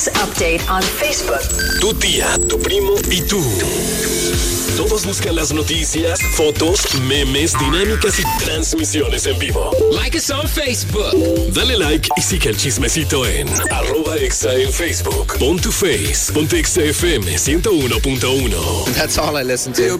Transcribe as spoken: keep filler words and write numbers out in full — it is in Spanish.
Update on Facebook. Tu tía, tu primo y tú. Todos buscan las noticias, fotos, memes, dinámicas y transmisiones en vivo. Like us on Facebook. Dale like y sigue el chismecito en arroba exa en Facebook. Pon tu face, ponte Exa F M ciento uno punto uno. That's all I listen to.